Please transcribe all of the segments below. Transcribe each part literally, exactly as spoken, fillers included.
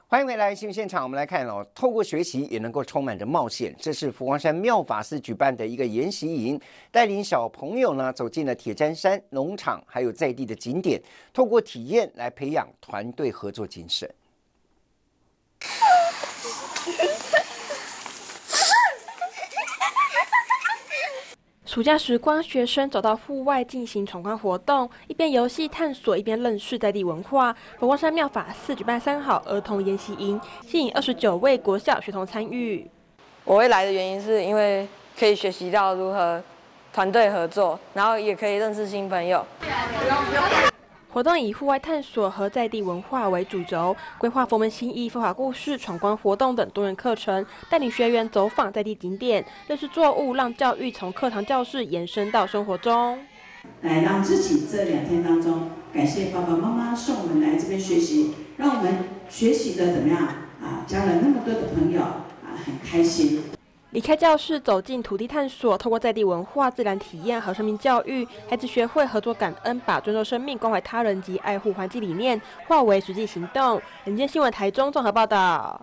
欢迎回来新闻现场，我们来看哦，透过学习也能够充满着冒险。这是佛光山妙法寺举办的一个研习营，带领小朋友呢走进了铁砧山农场，还有在地的景点，透过体验来培养团队合作精神。 暑假时光，学生走到户外进行闯关活动，一边游戏探索，一边认识在地文化。佛光山妙法寺举办三好儿童研习营，吸引二十九位国小学童参与。 我会来的原因是因为可以学习到如何团队合作，然后也可以认识新朋友。 活动以户外探索和在地文化为主轴，规划佛门心意、佛法故事、闯关活动等多元课程，带领学员走访在地景点，认识作物，让教育从课堂教室延伸到生活中。 来让自己这两天当中，感谢爸爸妈妈送我们来这边学习，让我们学习的怎么样啊？交了那么多的朋友啊，很开心。 离开教室，走进土地探索，透过在地文化、自然体验和生命教育，孩子学会合作感恩，把尊重生命、关怀他人及爱护环境理念化为实际行动。人间新闻台中综合报道。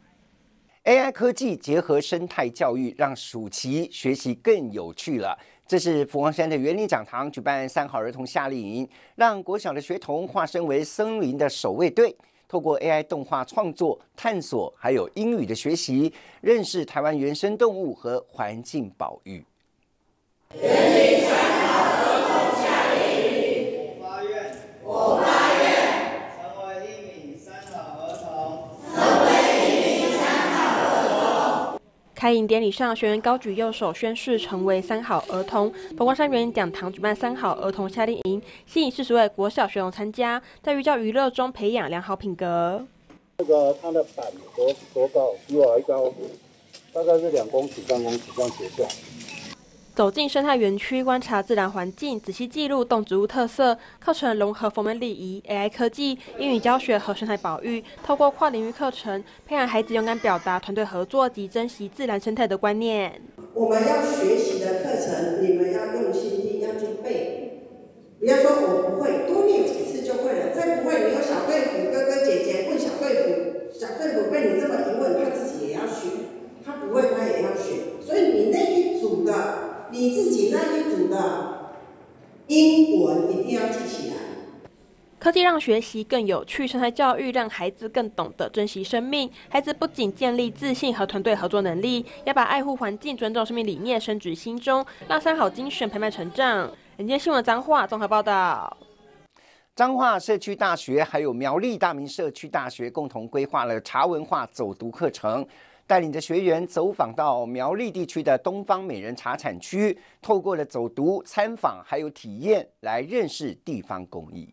A I 科技结合生态教育，让暑期学习更有趣了。这是佛光山的园林讲堂举办三好儿童夏令营，让国小的学童化身为森林的守卫队。透过 A I 动画创作、探索，还有英语的学习，认识台湾原生动物和环境保育。 园林三好儿童夏令营，我发愿，我发愿成为一名三好儿童，成为一名三好儿童。 开营典礼上，学员高举右手宣誓成为三好儿童。佛光山园林讲堂举办三好儿童夏令营，吸引四十位国小学童参加，在寓教于乐中培养良好品格。 那个它的板多多高？比我还高，大概是两公尺、三公尺这样写下来。 走进生态园区，观察自然环境，仔细记录动植物特色。课程融合佛门礼仪、A I 科技、英语教学和生态保育，透过跨领域课程，培养孩子勇敢表达、团队合作及珍惜自然生态的观念。 我们要学习的课程，你们要用心听，要去背。不要说我不会，多念几次就会了。再不会，你有小队服哥哥姐姐问小队服，小队服被你这么一问，他自己也要学。他不会，他也要学。所以你那一组的。你自己那一组的英文一定要记起来。 科技让学习更有趣，生态教育让孩子更懂得珍惜生命。孩子不仅建立自信和团队合作能力，也把爱护环境、尊重生命理念深植心中，让三好精神陪伴成长。人间新闻彰化综合报道。 彰化社区大学还有苗栗大明社区大学共同规划了茶文化走读课程。带领着学员走访到苗栗地区的东方美人茶产区，透过了走读、参访还有体验，来认识地方工艺。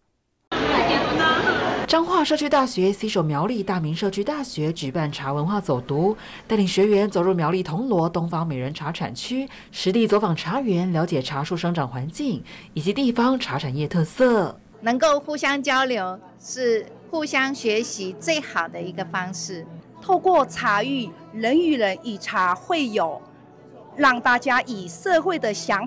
彰化社区大学携手苗栗大明社区大学举办茶文化走读，带领学员走入苗栗铜锣东方美人茶产区，实地走访茶园，了解茶树生长环境以及地方茶产业特色。 能够互相交流，是互相学习最好的一个方式。 透过茶育，人与人以茶会友，让大家以社会的祥